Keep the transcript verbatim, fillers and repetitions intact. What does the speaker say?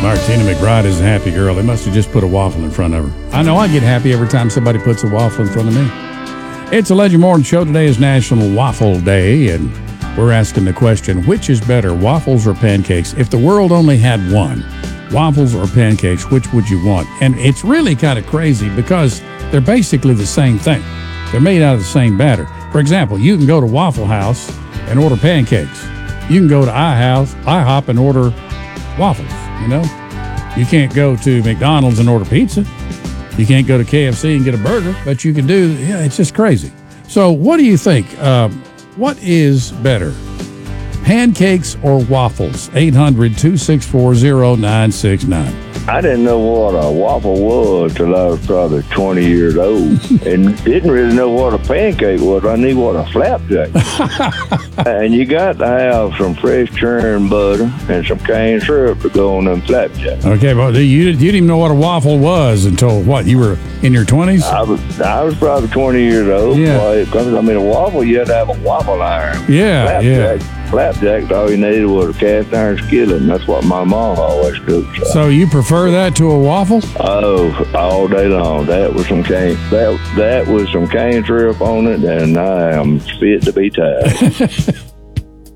Martina McBride is a happy girl. They must have just put a waffle in front of her. I know I get happy every time somebody puts a waffle in front of me. It's a Legend Morning Show. Today is National Waffle Day, and we're asking the question, which is better, waffles or pancakes? If the world only had one, waffles or pancakes, which would you want? And it's really kind of crazy because they're basically the same thing. They're made out of the same batter. For example, you can go to Waffle House and order pancakes. You can go to iHouse, IHOP and order waffles, you know? You can't go to McDonald's and order pizza. You can't go to K F C and get a burger, but you can do, yeah, it's just crazy. So what do you think? Um, what is better, pancakes or waffles? eight hundred, two six four, zero nine six nine. I didn't know what a waffle was till I was probably twenty years old, and didn't really know what a pancake was. I knew what a flapjack was. And you got to have some fresh churned butter and some cane syrup to go on them flapjacks. Okay, but you, you didn't even know what a waffle was until what? You were in your twenties? I was I was probably twenty years old. Yeah. Boy, 'cause, I mean, a waffle, you had to have a waffle iron. Yeah, flapjack, yeah. Flapjacks, all you needed was a cast iron skillet, and that's what my mom always cooked. So. So you prefer that to a waffle? Oh, all day long. That was some cane. That that was some cane syrup on it, and I am fit to be tied.